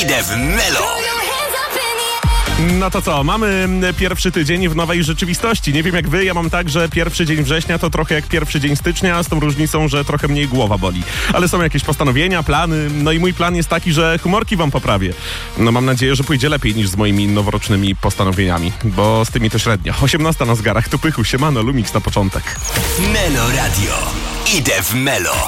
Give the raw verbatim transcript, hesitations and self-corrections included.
Idę w Melo. No to co, mamy pierwszy tydzień w nowej rzeczywistości. Nie wiem jak wy, ja mam tak, że pierwszy dzień września to trochę jak pierwszy dzień stycznia, z tą różnicą, że trochę mniej głowa boli. Ale są jakieś postanowienia, plany, no i mój plan jest taki, że humorki wam poprawię. No mam nadzieję, że pójdzie lepiej niż z moimi noworocznymi postanowieniami, bo z tymi to średnio. osiemnasta na zgarach, tu Pychu, siemano, Lumix na początek. Melo Radio. Idę w Melo.